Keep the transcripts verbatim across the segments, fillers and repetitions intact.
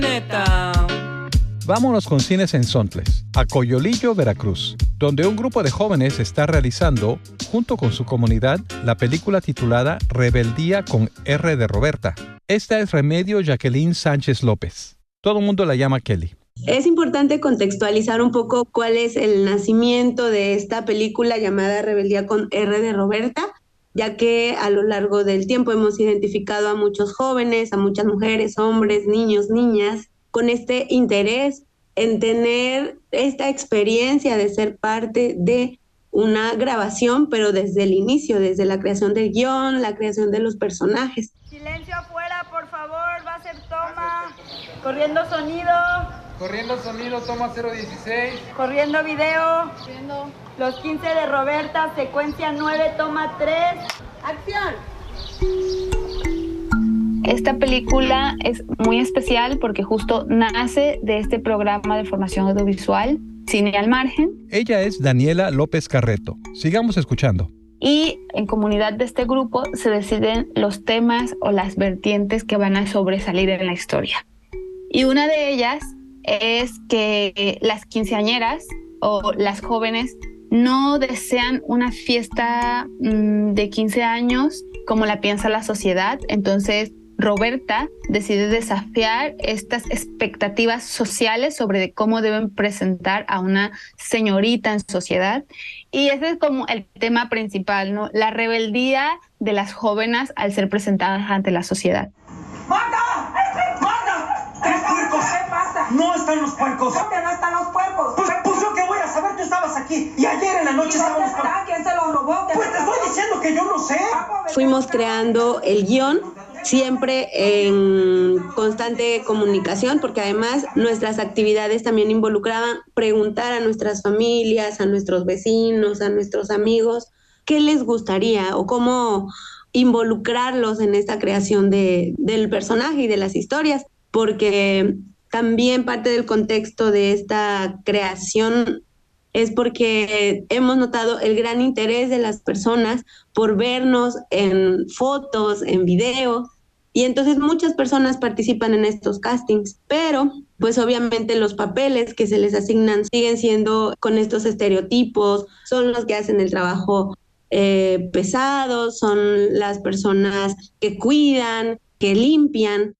Vámonos con Cines en Sontles, a Coyolillo, Veracruz, donde un grupo de jóvenes está realizando, junto con su comunidad, la película titulada Rebeldía con R de Roberta. Esta es Remedio Jacqueline Sánchez López. Todo el mundo la llama Kelly. Es importante contextualizar un poco cuál es el nacimiento de esta película llamada Rebeldía con R de Roberta, ya que a lo largo del tiempo hemos identificado a muchos jóvenes, a muchas mujeres, hombres, niños, niñas, con este interés en tener esta experiencia de ser parte de una grabación, pero desde el inicio, desde la creación del guión, la creación de los personajes. Silencio afuera, por favor, va a ser toma. Corriendo sonido. Corriendo sonido, toma cero dieciséis. Corriendo video. Corriendo. Los quince de Roberta, secuencia nueve, toma tres. ¡Acción! Esta película es muy especial porque justo nace de este programa de formación audiovisual, Cine al Margen. Ella es Daniela López Carreto. Sigamos escuchando. Y en comunidad de este grupo se deciden los temas o las vertientes que van a sobresalir en la historia. Y una de ellas es que las quinceañeras o las jóvenes no desean una fiesta mmm, de quince años como la piensa la sociedad. Entonces Roberta decide desafiar estas expectativas sociales sobre cómo deben presentar a una señorita en sociedad. Y ese es como el tema principal, ¿no? La rebeldía de las jóvenes al ser presentadas ante la sociedad. ¡Marta! ¡Marta! ¿Tres puercos? ¿Qué pasa? No están los puercos. ¿Dónde no están los puercos? Pues, pues yo qué voy a saber, tú estabas aquí. Y ayer en la noche estábamos... ¿Quién se los robó? Pues te estoy diciendo que yo no sé. Fuimos creando el guión siempre en constante comunicación, porque además nuestras actividades también involucraban preguntar a nuestras familias, a nuestros vecinos, a nuestros amigos, qué les gustaría o cómo involucrarlos en esta creación de, del personaje y de las historias, porque también parte del contexto de esta creación es porque hemos notado el gran interés de las personas por vernos en fotos, en video, y entonces muchas personas participan en estos castings, pero pues obviamente los papeles que se les asignan siguen siendo con estos estereotipos, son los que hacen el trabajo eh, pesado, son las personas que cuidan, que limpian.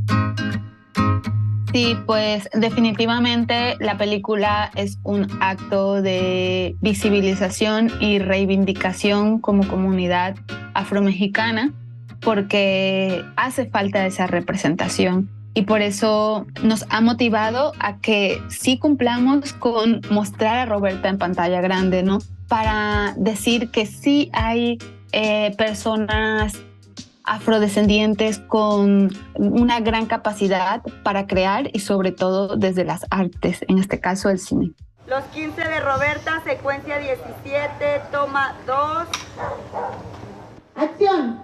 Sí, pues definitivamente la película es un acto de visibilización y reivindicación como comunidad afromexicana, porque hace falta esa representación y por eso nos ha motivado a que sí cumplamos con mostrar a Roberta en pantalla grande, ¿no? Para decir que sí hay eh, personas afrodescendientes con una gran capacidad para crear y sobre todo desde las artes, en este caso el cine. Los quince de Roberta, secuencia diecisiete, toma dos. ¡Acción!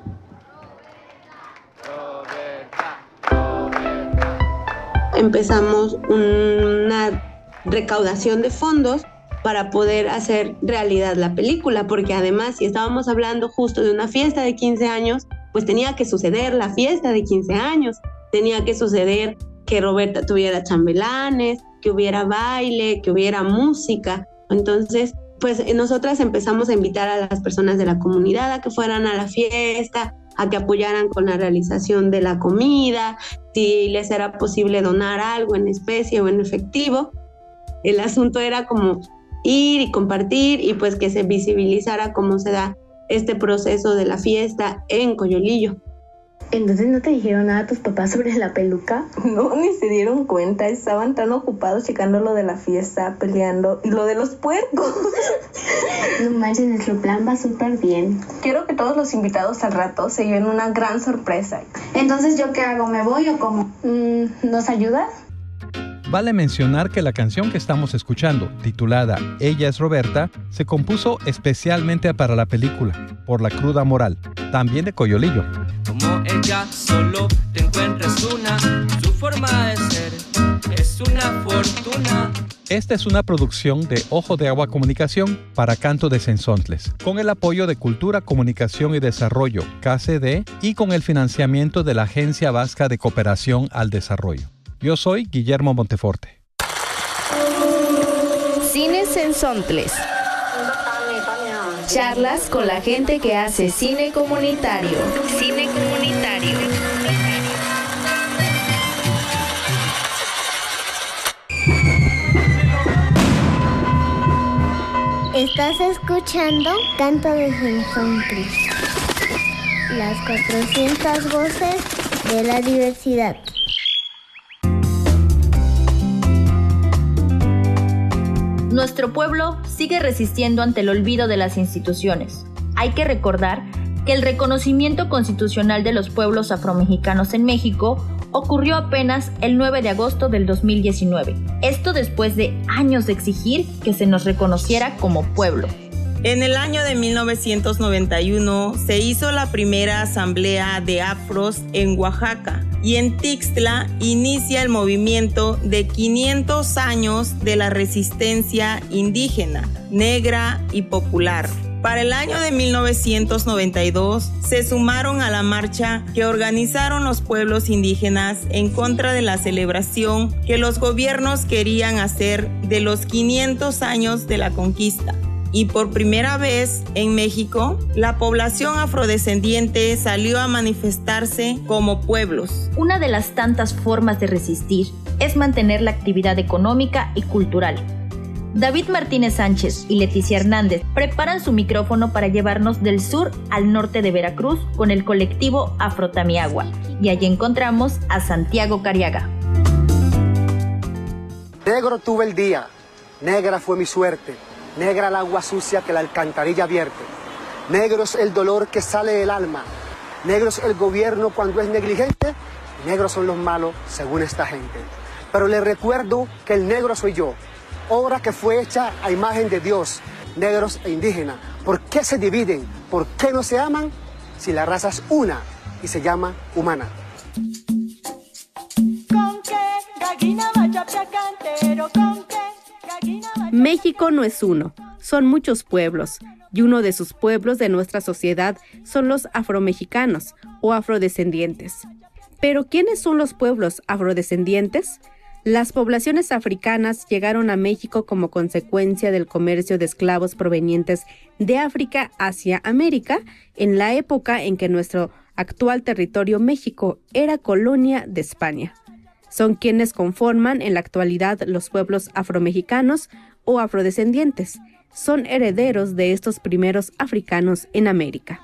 Roberta, Roberta. Empezamos una recaudación de fondos para poder hacer realidad la película, porque además si estábamos hablando justo de una fiesta de quince años, pues tenía que suceder la fiesta de quince años, tenía que suceder que Roberta tuviera chambelanes, que hubiera baile, que hubiera música. Entonces, pues nosotras empezamos a invitar a las personas de la comunidad a que fueran a la fiesta, a que apoyaran con la realización de la comida, si les era posible donar algo en especie o en efectivo. El asunto era como ir y compartir y pues que se visibilizara cómo se da este proceso de la fiesta en Coyolillo. ¿Entonces no te dijeron nada a tus papás sobre la peluca? No, ni se dieron cuenta, estaban tan ocupados checando lo de la fiesta, peleando, y lo de los puercos. No manches, nuestro plan va súper bien. Quiero que todos los invitados al rato se lleven una gran sorpresa. Entonces, ¿yo qué hago? ¿Me voy o cómo? Mm, ¿Nos ayudas? Vale mencionar que la canción que estamos escuchando, titulada Ella es Roberta, se compuso especialmente para la película, por la cruda moral, también de Coyolillo. Como ella solo te encuentras una, su forma de ser es una fortuna. Esta es una producción de Ojo de Agua Comunicación para Canto de Sensontles, con el apoyo de Cultura, Comunicación y Desarrollo, K C D, y con el financiamiento de la Agencia Vasca de Cooperación al Desarrollo. Yo soy Guillermo Monteforte. Cines en Sontles. Charlas con la gente que hace cine comunitario. Cine comunitario. Estás escuchando Canto de Sontles, las cuatrocientas voces de la diversidad. Nuestro pueblo sigue resistiendo ante el olvido de las instituciones. Hay que recordar que el reconocimiento constitucional de los pueblos afromexicanos en México ocurrió apenas el nueve de agosto del dos mil diecinueve. Esto después de años de exigir que se nos reconociera como pueblo. En el año de mil novecientos noventa y uno se hizo la primera asamblea de afros en Oaxaca y en Tixtla inicia el movimiento de quinientos años de la resistencia indígena, negra y popular. Para el año de mil novecientos noventa y dos se sumaron a la marcha que organizaron los pueblos indígenas en contra de la celebración que los gobiernos querían hacer de los quinientos años de la conquista. Y por primera vez en México, la población afrodescendiente salió a manifestarse como pueblos. Una de las tantas formas de resistir es mantener la actividad económica y cultural. David Martínez Sánchez y Leticia Hernández preparan su micrófono para llevarnos del sur al norte de Veracruz con el colectivo Afrotamiagua. Y allí encontramos a Santiago Cariaga. Negro tuve el día, negra fue mi suerte. Negra el agua sucia que la alcantarilla vierte. Negro es el dolor que sale del alma. Negro es el gobierno cuando es negligente. Negros son los malos según esta gente. Pero les recuerdo que el negro soy yo. Obra que fue hecha a imagen de Dios. Negros e indígenas. ¿Por qué se dividen? ¿Por qué no se aman? Si la raza es una y se llama humana. México no es uno, son muchos pueblos, y uno de sus pueblos de nuestra sociedad son los afromexicanos o afrodescendientes. ¿Pero quiénes son los pueblos afrodescendientes? Las poblaciones africanas llegaron a México como consecuencia del comercio de esclavos provenientes de África hacia América en la época en que nuestro actual territorio México era colonia de España. Son quienes conforman en la actualidad los pueblos afromexicanos o afrodescendientes. Son herederos de estos primeros africanos en América.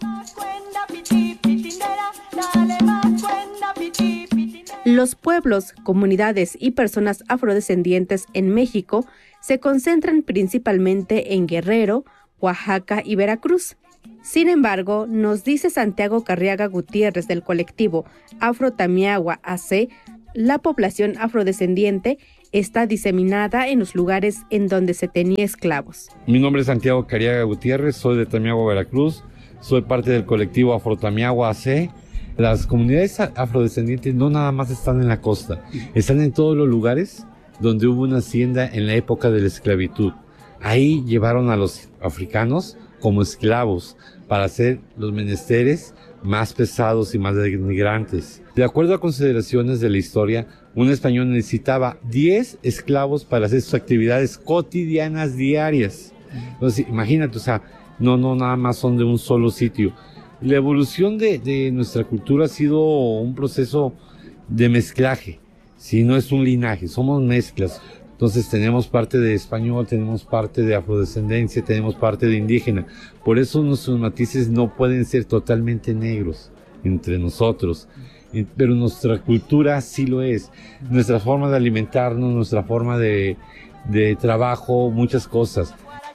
Los pueblos, comunidades y personas afrodescendientes en México se concentran principalmente en Guerrero, Oaxaca y Veracruz. Sin embargo, nos dice Santiago Cariaga Gutiérrez del colectivo Afrotamiagua A C, la población afrodescendiente está diseminada en los lugares en donde se tenía esclavos. Mi nombre es Santiago Cariaga Gutiérrez, soy de Tamiagua, Veracruz, soy parte del colectivo Afrotamiagua A C. Las comunidades afrodescendientes no nada más están en la costa, están en todos los lugares donde hubo una hacienda en la época de la esclavitud. Ahí llevaron a los africanos como esclavos para hacer los menesteres más pesados y más denigrantes. De acuerdo a consideraciones de la historia, un español necesitaba diez esclavos para hacer sus actividades cotidianas diarias. Entonces, imagínate, o sea, no, no nada más son de un solo sitio. La evolución de, de nuestra cultura ha sido un proceso de mezclaje, si no es un linaje, somos mezclas. Entonces tenemos parte de español, tenemos parte de afrodescendencia, tenemos parte de indígena. Por eso nuestros matices no pueden ser totalmente negros entre nosotros. Pero nuestra cultura sí lo es. Nuestra forma de alimentarnos, nuestra forma de, de trabajo, muchas cosas.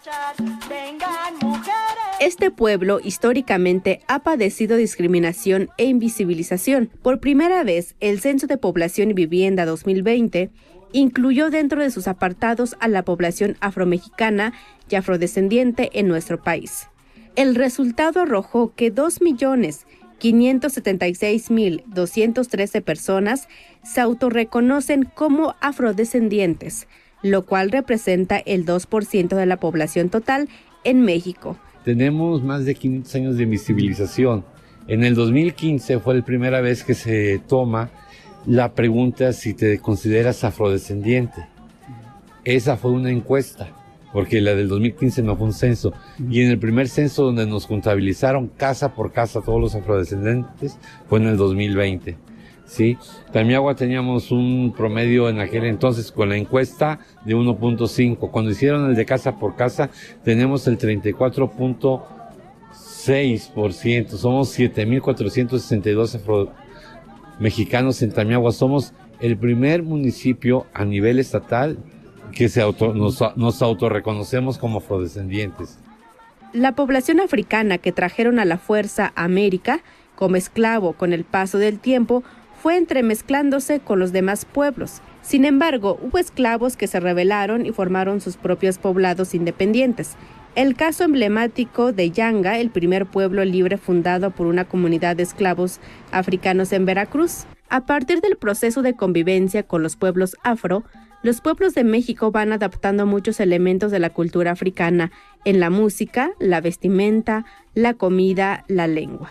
Este pueblo históricamente ha padecido discriminación e invisibilización. Por primera vez, el Censo de Población y Vivienda dos mil veinte incluyó dentro de sus apartados a la población afromexicana y afrodescendiente en nuestro país. El resultado arrojó que dos millones quinientos setenta y seis mil doscientas trece personas se autorreconocen como afrodescendientes, lo cual representa el dos por ciento de la población total en México. Tenemos más de quinientos años de invisibilización. En el dos mil quince fue la primera vez que se toma la pregunta si te consideras afrodescendiente. Esa fue una encuesta, porque la del dos mil quince no fue un censo. Y en el primer censo donde nos contabilizaron casa por casa todos los afrodescendientes fue en el dos mil veinte. ¿Sí? Tamiagua teníamos un promedio en aquel entonces con la encuesta de uno punto cinco. Cuando hicieron el de casa por casa tenemos el treinta y cuatro punto seis por ciento. Somos siete mil cuatrocientos sesenta y dos afromexicanos en Tamiagua. Somos el primer municipio a nivel estatal que se auto, nos, nos autorreconocemos como afrodescendientes. La población africana que trajeron a la fuerza a América como esclavo con el paso del tiempo fue entremezclándose con los demás pueblos. Sin embargo, hubo esclavos que se rebelaron y formaron sus propios poblados independientes. El caso emblemático de Yanga, el primer pueblo libre fundado por una comunidad de esclavos africanos en Veracruz. A partir del proceso de convivencia con los pueblos afro, los pueblos de México van adaptando muchos elementos de la cultura africana en la música, la vestimenta, la comida, la lengua.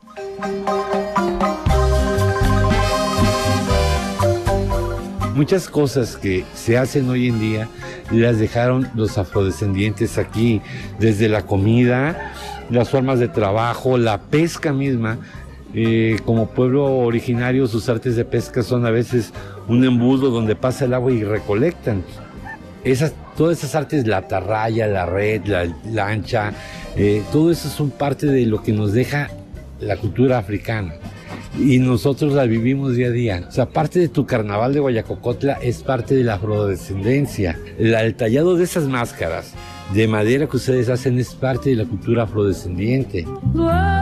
Muchas cosas que se hacen hoy en día las dejaron los afrodescendientes aquí, desde la comida, las formas de trabajo, la pesca misma. Eh, como pueblo originario, sus artes de pesca son a veces un embudo donde pasa el agua y recolectan. Esas, todas esas artes, la atarraya, la red, la lancha, eh, todo eso son parte de lo que nos deja la cultura africana. Y nosotros la vivimos día a día. O sea, parte de tu carnaval de Guayacocotla es parte de la afrodescendencia. La, el tallado de esas máscaras de madera que ustedes hacen es parte de la cultura afrodescendiente.